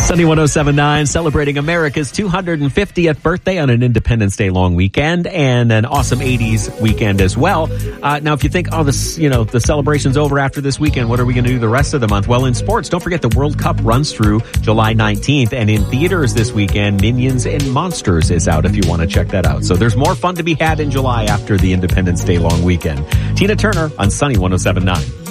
Sunny 107.9 celebrating America's 250th birthday on an Independence Day long weekend and an awesome 80s weekend as well. Now, if you think, the celebration's over after this weekend, what are we going to do the rest of the month? Well, in sports, don't forget the World Cup runs through July 19th, and in theaters this weekend, Minions and Monsters is out if you want to check that out. So there's more fun to be had in July after the Independence Day long weekend. Tina Turner on Sunny 107.9.